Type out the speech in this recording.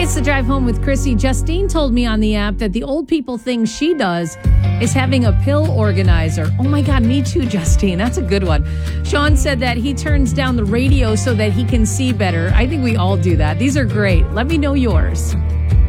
It's the drive home with Chrissy. Justine told me on the app that the old people thing she does is having a pill organizer. Oh my God, me too, Justine. That's a good one. Sean said that he turns down the radio so that he can see better. I think we all do that. These are great. Let me know yours.